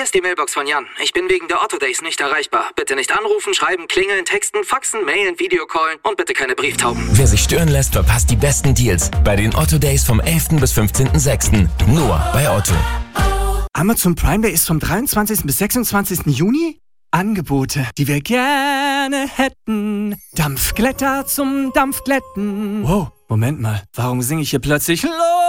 Hier ist die Mailbox von Jan. Ich bin wegen der Otto Days nicht erreichbar. Bitte nicht anrufen, schreiben, klingeln, texten, faxen, mailen, Videocallen und bitte keine Brieftauben. Wer sich stören lässt, verpasst die besten Deals bei den Otto Days vom 11. bis 15.06. Nur bei Otto. Amazon Prime Day ist vom 23. bis 26. Juni? Angebote, die wir gerne hätten. Dampfglätter zum Dampfglätten. Wow, Moment mal, warum singe ich hier plötzlich